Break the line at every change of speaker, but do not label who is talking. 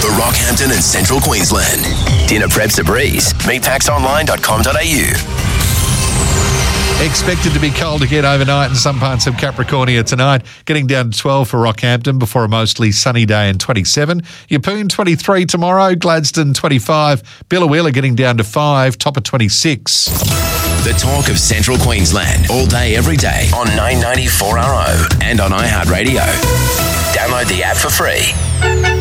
for Rockhampton and Central Queensland. Dinner prep's a breeze. Meatpacksonline.com.au.
Expected to be cold again overnight in some parts of Capricornia tonight, getting down to 12 for Rockhampton before a mostly sunny day and 27. Yeppoon 23 tomorrow, Gladstone 25, Biloela getting down to 5, top of 26.
The talk of Central Queensland, all day, every day on 990 4RO and on iHeartRadio. Download the app for free.